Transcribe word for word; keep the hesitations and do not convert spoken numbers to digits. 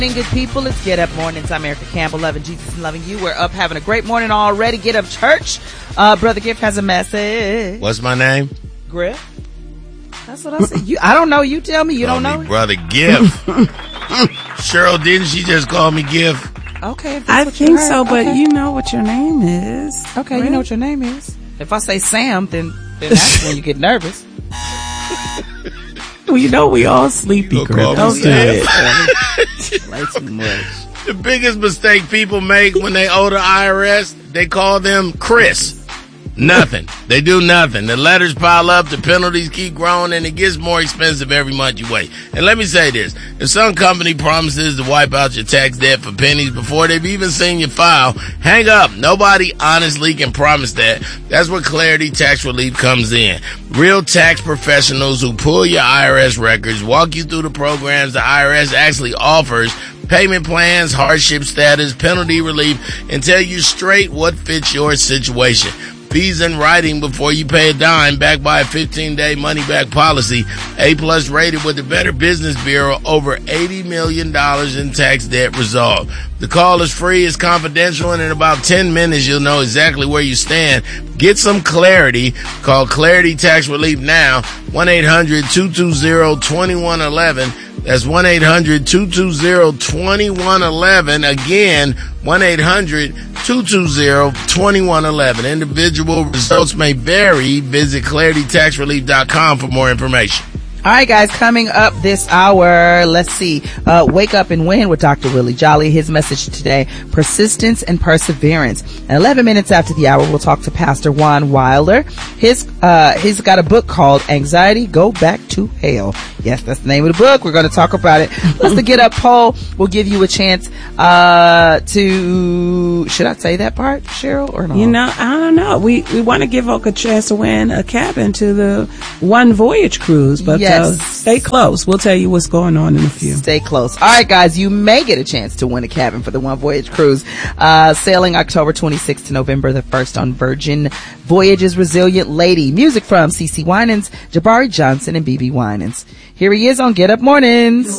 Good people, it's Get Up Mornings. I'm Erica Campbell, loving Jesus and loving you. We're up having a great morning already. Get Up Church. Uh, Brother Gift has a message. What's my name? Griff. That's what I said. You, I don't know. You tell me. You call don't know. Me Brother Gift. Cheryl, didn't she just call me Gift? Okay. I think so, but okay. You know what your name is. Okay, right? You know what your name is. If I say Sam, then, then that's when you get nervous. Well, you know we all sleepy, Griff. Don't do it. Play too much. The biggest mistake people make when they owe the I R S, they call them Chris. Nothing. They do nothing. The letters pile up, the penalties keep growing, and it gets more expensive every month you wait. And let me say this. If some company promises to wipe out your tax debt for pennies before they've even seen your file, hang up. Nobody honestly can promise that. That's where Clarity Tax Relief comes in. Real tax professionals who pull your I R S records, walk you through the programs the I R S actually offers, payment plans, hardship status, penalty relief, and tell you straight what fits your situation. Fees in writing before you pay a dime, backed by a fifteen-day money-back policy. A-plus rated with the Better Business Bureau, over eighty million dollars in tax debt resolved. The call is free, it's confidential, and in about ten minutes you'll know exactly where you stand. Get some clarity. Call Clarity Tax Relief now, one eight hundred two two zero two one one one. That's one eight hundred two two zero two one one one. Again, one eight hundred two two zero two one one one. Individual results may vary. Visit clarity tax relief dot com for more information. All right, guys, coming up this hour, let's see, uh, Wake Up and Win with Doctor Willie Jolly. His message today, persistence and perseverance. And eleven minutes after the hour, we'll talk to Pastor Juan Wilder. His, uh, he's got a book called Anxiety, Go Back to Hell. Yes, that's the name of the book. We're going to talk about it. Plus the Get Up poll will give you a chance, uh, to, should I say that part, Cheryl, or no? You know, I don't know. We, we want to give Oak a chance to win a cabin to the One Voyage cruise, but yes. Uh, stay close. We'll tell you what's going on in a few. Stay close. All right, guys, you may get a chance to win a cabin for the One Voyage cruise, uh, sailing October twenty-sixth to November the first on Virgin Voyages Resilient Lady. Music from C C Winans, Jabari Johnson, and B B Winans. Here he is on Get Up Mornings.